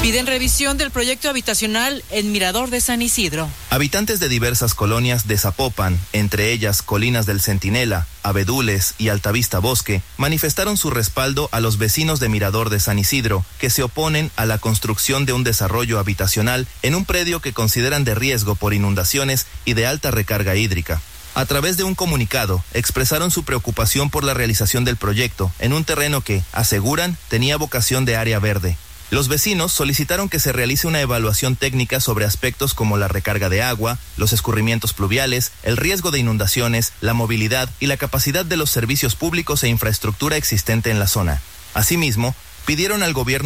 Piden revisión del proyecto habitacional en Mirador de San Isidro. Habitantes de diversas colonias de Zapopan, entre ellas Colinas del Centinela, Abedules y Altavista Bosque, manifestaron su respaldo a los vecinos de Mirador de San Isidro, que se oponen a la construcción de un desarrollo habitacional en un predio que consideran de riesgo por inundaciones y de alta recarga hídrica. A través de un comunicado, expresaron su preocupación por la realización del proyecto en un terreno que, aseguran, tenía vocación de área verde. Los vecinos solicitaron que se realice una evaluación técnica sobre aspectos como la recarga de agua, los escurrimientos pluviales, el riesgo de inundaciones, la movilidad y la capacidad de los servicios públicos e infraestructura existente en la zona. Asimismo, pidieron al gobierno